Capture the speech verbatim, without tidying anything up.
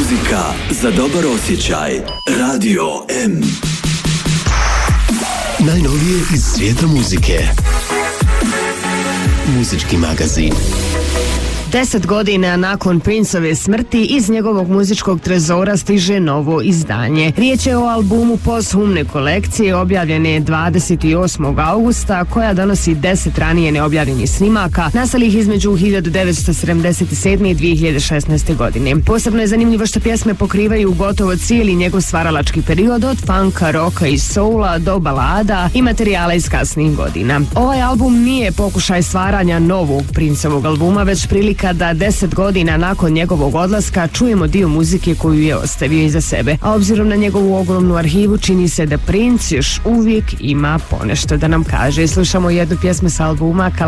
Muzika za dobar osjećaj. Radio M. Najnovije iz svijeta muzike. Muzički magazin. Deset godina nakon Princeove smrti iz njegovog muzičkog trezora stiže novo izdanje. Riječ je o albumu posthumne kolekcije objavljene dvadeset osmog augusta, koja donosi deset ranije neobjavljenih snimaka nastalih između hiljadu devetsto sedamdeset sedme i dvije hiljade šesnaeste. godine. Posebno je zanimljivo što pjesme pokrivaju gotovo cijeli njegov stvaralački period, od funka, roka i soula do balada i materijala iz kasnijih godina. Ovaj album nije pokušaj stvaranja novog Princevog albuma, već prilika da deset godina nakon njegovog odlaska čujemo dio muzike koju je ostavio iza sebe. A obzirom na njegovu ogromnu arhivu, čini se da Prince još uvijek ima ponešto da nam kaže. Slušamo jednu pjesmu s albuma